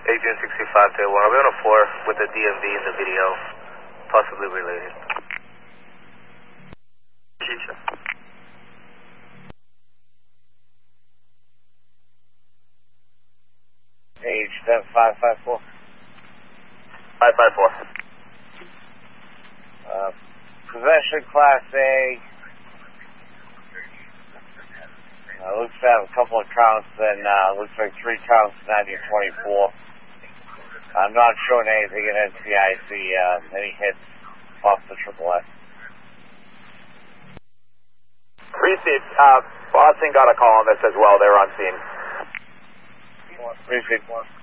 Agent 65 to 1. I'll be on a 4 with the DMV in the video, possibly related. Age 554. 554. Possession Class A. Looks to have a couple of counts, and looks like 3 counts, 1924. I'm not showing anything in NCIC, any hits off the AAA. Precinct, Boston got a call on this as well. They're on scene. Precinct 1.